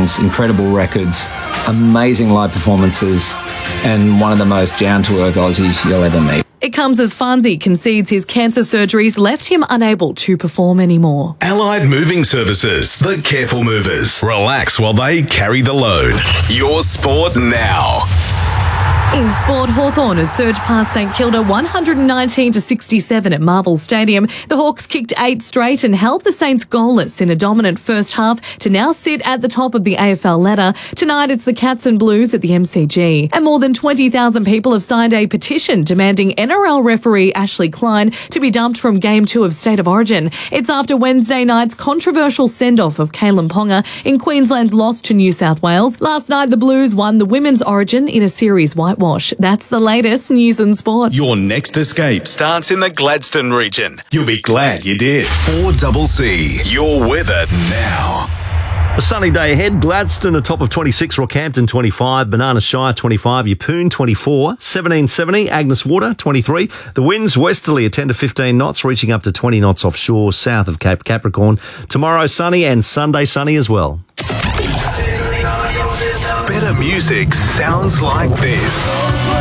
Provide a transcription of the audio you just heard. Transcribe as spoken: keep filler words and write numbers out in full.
songs, incredible records, amazing live performances, and one of the most down-to-earth Aussies you'll ever meet. It comes as Fonzie concedes his cancer surgeries left him unable to perform anymore. Allied Moving Services, the careful movers. Relax while they carry the load. Your sport now. In sport, Hawthorn has surged past St Kilda one hundred nineteen to sixty-seven at Marvel Stadium. The Hawks kicked eight straight and held the Saints goalless in a dominant first half to now sit at the top of the A F L ladder. Tonight it's the Cats and Blues at the M C G. And more than twenty thousand people have signed a petition demanding N R L referee Ashley Klein to be dumped from Game two of State of Origin. It's after Wednesday night's controversial send-off of Kalen Ponga in Queensland's loss to New South Wales. Last night the Blues won the Women's Origin in a series whitewash. That's the latest news and sport. Your next escape starts in the Gladstone region. You'll be glad you did. four C C, your weather now. A sunny day ahead. Gladstone atop of twenty-six, Rockhampton twenty-five, Banana Shire twenty-five, Yeppoon twenty-four, seventeen seventy, Agnes Water twenty-three. The winds westerly at ten to fifteen knots, reaching up to twenty knots offshore south of Cape Capricorn. Tomorrow sunny and Sunday sunny as well. Better music sounds like this.